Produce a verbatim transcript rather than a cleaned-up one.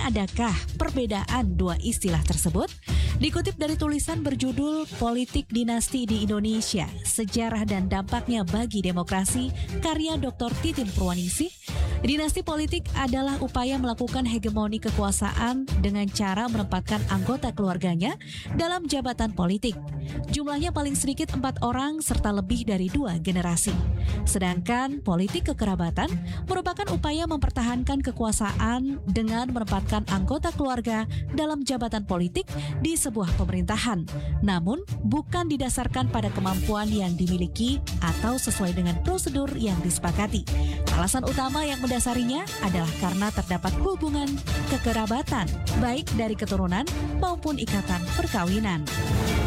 Sebenarnya adakah perbedaan dua istilah tersebut? Dikutip dari tulisan berjudul Politik Dinasti di Indonesia, Sejarah dan Dampaknya bagi Demokrasi, karya doktor Titin Purwaningsih, dinasti politik adalah upaya melakukan hegemoni kekuasaan dengan cara menempatkan anggota keluarganya dalam jabatan politik. Jumlahnya paling sedikit empat orang serta lebih dari dua generasi. Sedangkan politik kekerabatan merupakan upaya mempertahankan kekuasaan dengan menempatkan anggota keluarga dalam jabatan politik di sebuah pemerintahan, namun bukan didasarkan pada kemampuan yang dimiliki atau sesuai dengan prosedur yang disepakati. Alasan utama yang mendasarinya adalah karena terdapat hubungan kekerabatan, baik dari keturunan maupun ikatan perkawinan.